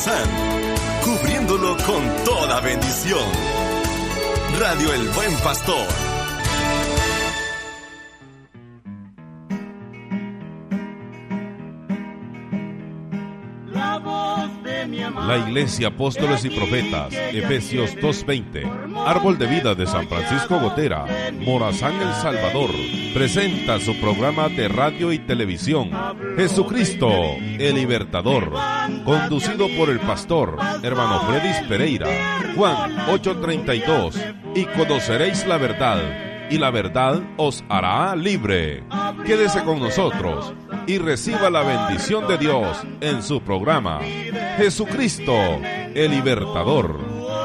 Morazán, cubriéndolo con toda bendición. Radio El Buen Pastor. La Iglesia Apóstoles y Profetas, Efesios 2:20, Árbol de Vida de San Francisco Gotera, Morazán, El Salvador, presenta su programa de radio y televisión, Jesucristo, el Libertador, conducido por el pastor, hermano Freddy Pereira. Juan 8:32, y conoceréis la verdad, y la verdad os hará libre. Quédese con nosotros y reciba la bendición de Dios en su programa, Jesucristo, el Libertador.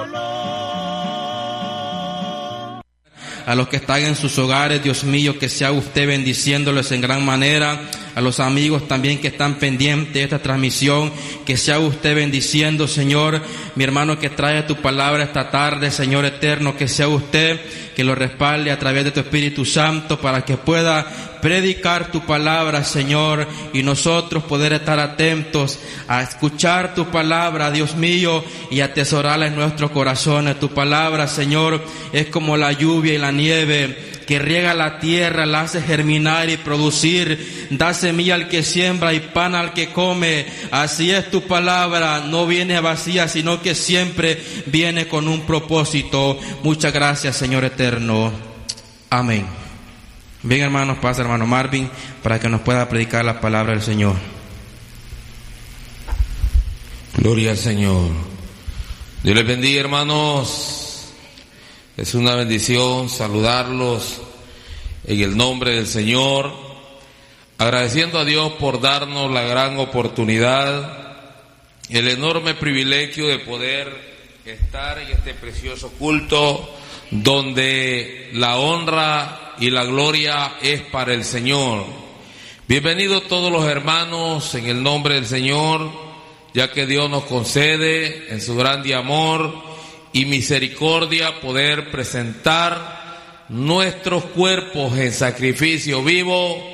A los que están en sus hogares, Dios mío, que sea usted bendiciéndoles en gran manera. A los amigos también que están pendientes de esta transmisión, que sea usted bendiciendo, Señor. Mi hermano que trae tu palabra esta tarde, Señor eterno, que sea usted que lo respalde a través de tu Espíritu Santo para que pueda predicar tu palabra, Señor, y nosotros poder estar atentos a escuchar tu palabra, Dios mío, y atesorarla en nuestros corazones. Tu palabra, Señor, es como la lluvia y la nieve que riega la tierra, la hace germinar y producir, da semilla al que siembra y pan al que come. Así es tu palabra, no viene vacía, sino que siempre viene con un propósito. Muchas gracias, Señor eterno. Amén. Bien, hermanos, pasa hermano Marvin para que nos pueda predicar la palabra del Señor. Gloria al Señor. Dios les bendiga, hermanos. Es una bendición saludarlos en el nombre del Señor, agradeciendo a Dios por darnos la gran oportunidad, el enorme privilegio de poder estar en este precioso culto donde la honra y la gloria es para el Señor. Bienvenidos todos los hermanos en el nombre del Señor, ya que Dios nos concede en su grande amor y misericordia poder presentar nuestros cuerpos en sacrificio vivo,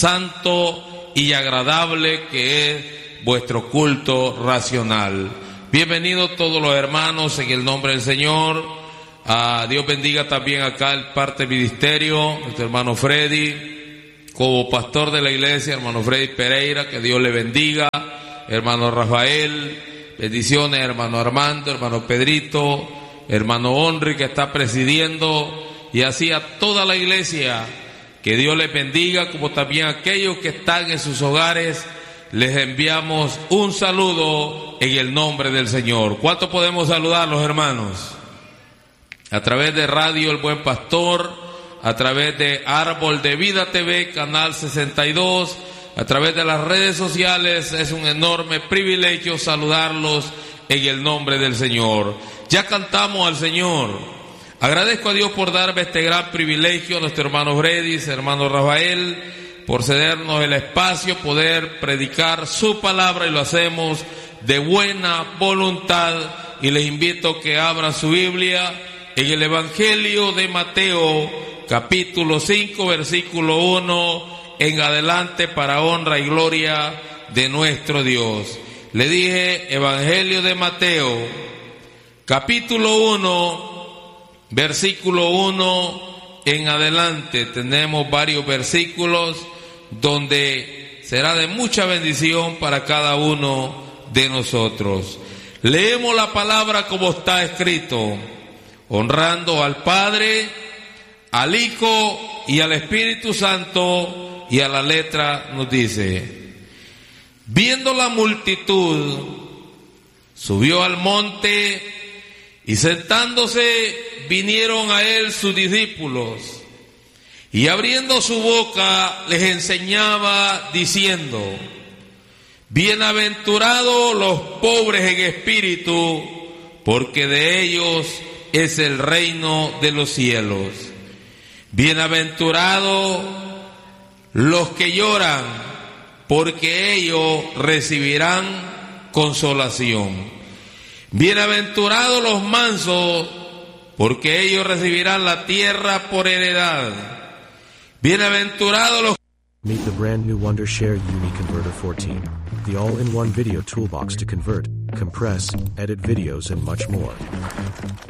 santo y agradable, que es vuestro culto racional. Bienvenidos todos los hermanos en el nombre del Señor. Dios bendiga también acá el parte del ministerio, nuestro hermano Freddy, como pastor de la iglesia, hermano Freddy Pereira, que Dios le bendiga, hermano Rafael. Bendiciones, hermano Armando, hermano Pedrito, hermano Honri, que está presidiendo, y así a toda la iglesia, que Dios les bendiga, como también a aquellos que están en sus hogares, les enviamos un saludo en el nombre del Señor. ¿Cuánto podemos saludar los hermanos? A través de Radio El Buen Pastor, a través de Árbol de Vida TV, Canal 62, a través de las redes sociales. Es un enorme privilegio saludarlos en el nombre del Señor. Ya cantamos al Señor. Agradezco a Dios por darme este gran privilegio, a nuestro hermano Freddy, hermano Rafael, por cedernos el espacio, poder predicar su palabra, y lo hacemos de buena voluntad. Y les invito a que abran su Biblia en el Evangelio de Mateo, capítulo 5, versículo 1 en adelante, para honra y gloria de nuestro Dios. Le dije Evangelio de Mateo, capítulo 1, versículo 1 en adelante. Tenemos varios versículos donde será de mucha bendición para cada uno de nosotros. Leemos la palabra como está escrito: honrando al Padre, al Hijo y al Espíritu Santo. Y a la letra nos dice: viendo la multitud, subió al monte, y sentándose vinieron a él sus discípulos, y abriendo su boca les enseñaba diciendo: bienaventurados los pobres en espíritu, porque de ellos es el reino de los cielos. Bienaventurados los que lloran, porque ellos recibirán consolación. Bienaventurados los mansos, porque ellos recibirán la tierra por heredad. Bienaventurados los... Meet the brand new Wondershare Uni Converter 14, the all-in-one video toolbox to convert, compress, edit videos and much more.